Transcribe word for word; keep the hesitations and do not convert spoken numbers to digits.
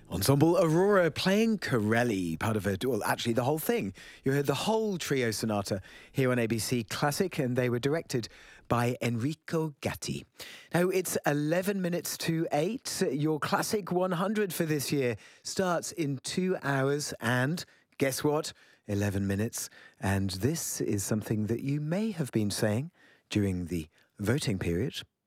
Ensemble Aurora playing Corelli, part of it, well, actually the whole thing. You heard the whole trio sonata here on A B C Classic, and they were directed by Enrico Gatti. Now, it's eleven minutes to eight. Your Classic one hundred for this year starts in two hours, and guess what? eleven minutes. And this is something that you may have been saying during the voting period.